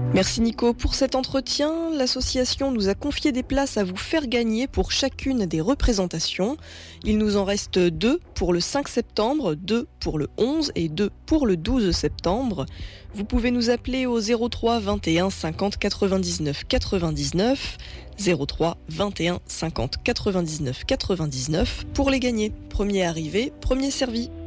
Merci Nico pour cet entretien. L'association nous a confié des places à vous faire gagner pour chacune des représentations. Il nous en reste 2 pour le 5 septembre, 2 pour le 11 et 2 pour le 12 septembre. Vous pouvez nous appeler au 03 21 50 99 99, 03 21 50 99 99 pour les gagner. Premier arrivé, premier servi.